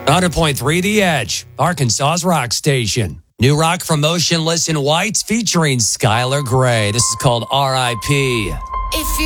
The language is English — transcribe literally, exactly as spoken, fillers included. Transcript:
one hundred point three The Edge, Arkansas's rock station. New rock from Motionless in White featuring Skylar Grey. This is called R I P If you